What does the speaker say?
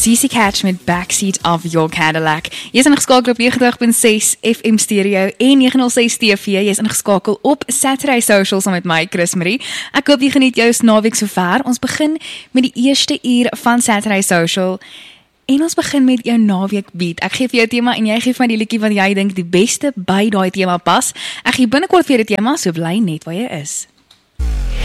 CC Catch met Backseat of Your Cadillac. Jy is ingeskakel op 90.6 FM Stereo en 906 TV. Jy is ingeskakel op Saturday Socials met my, Chris Marie. Ek hoop jy geniet jou naweek sover. Ons begin met die eerste uur van Saturday Social. En ons begin met jou naweek beat. Ek gee vir jou tema en jy gee vir my die liedjie wat jy dink die beste by daai tema pas. Ek gee binnekort vir jou die tema, so bly net waar jy is.